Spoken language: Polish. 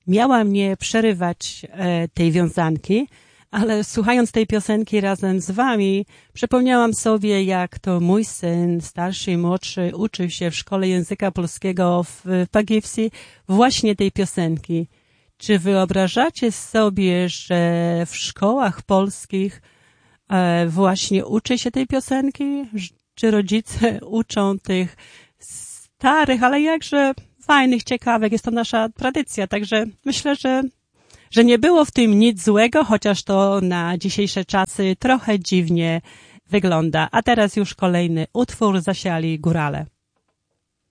miałam nie przerywać tej wiązanki, ale słuchając tej piosenki razem z wami, przypomniałam sobie, jak to mój syn, starszy i młodszy, uczył się w szkole języka polskiego w Pagiwsi właśnie tej piosenki. Czy wyobrażacie sobie, że w szkołach polskich właśnie uczy się tej piosenki? Czy rodzice uczą tych starych, ale jakże fajnych, ciekawych? Jest to nasza tradycja, także myślę, że nie było w tym nic złego, chociaż to na dzisiejsze czasy trochę dziwnie wygląda. A teraz już kolejny utwór, Zasiali górale.